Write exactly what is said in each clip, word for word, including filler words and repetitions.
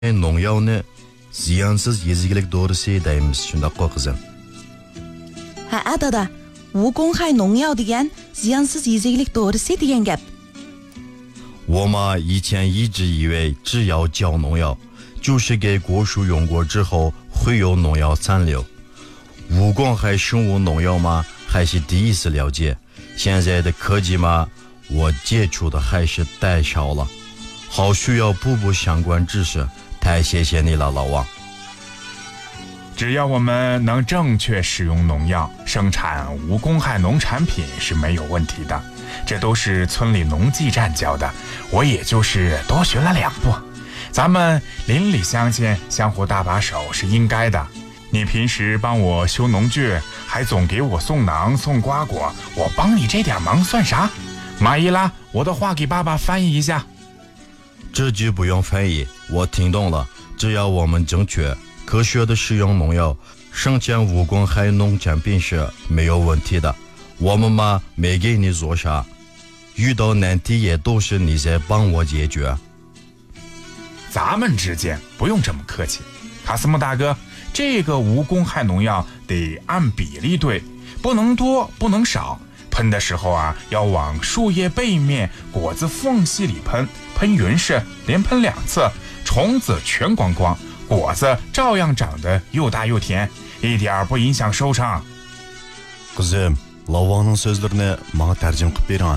농약은 ziyansiz yeziklik dorisi deymiz, shundaqqa qizim. Ha, dada, Wugonghai 농약 degan ziyansiz yeziklik dorisi degan gap. 我妈以前一直以为只要浇农药，就是给果树用过之后会有农药残留。无光害生物农药嘛，还是第一次了解。现在的科技嘛，我接触的还是太少了，好需要补补相关知识。太谢谢你了，老王。 只要我们能正确使用农药，生产无公害农产品是没有问题的。这都是村里农技站教的，我也就是多学了两步。咱们邻里乡亲相互搭把手是应该的。你平时帮我修农具，还总给我送馕送瓜果，我帮你这点忙算啥？马伊拉，我的话给爸爸翻译一下。 这句不用翻译，我听懂了。只要我们正确科学的使用农药，生产无公害农产品是没有问题的。我们嘛没给你做啥，遇到难题也都是你在帮我解决。 咱们之间不用这么客气。卡斯木大哥，这个无公害农药得按比例对，不能多不能少。喷的时候啊，要往树叶背面、果子缝隙里喷，喷匀是连喷两次，虫子全光光，果子照样长得又大又甜，一点不影响收成。 Qizim, Lavonning so'zlarini menga tarjima qilib bering.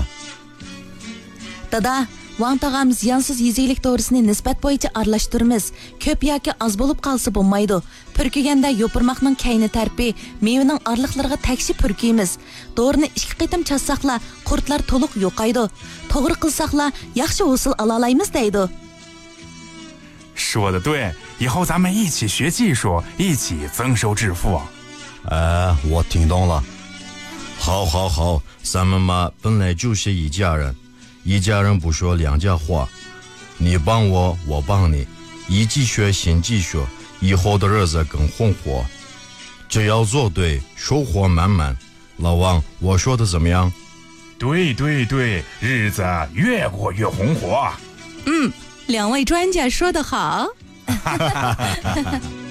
Dada, Wang tağam ziyansız yeziklik doğrusini nisbat boyunca aralashtiramiz. Köp yoki az bo'lib qolsa bo'lmaydi. Purkiganda yo'pirmoqning kayni tarpi, mevaning orliqlariga tekshib purkiymiz. Doğruni ikki qitim chassaqla qurtlar to'liq yo'qaydi. To'g'ri qilsaqla yaxshi hosil ola olamiz deydi. 说得对，以后咱们一起学技术，一起增收致富。 哎，我听懂了。好好好，咱们嘛本来就是一家人。 一家人不说两家话，你帮我，我帮你，一起学新技术，以后的日子更红火。只要做对，收获满满。老王，我说的怎么样？ 对对对，日子越过越红火。 嗯，两位专家说得好。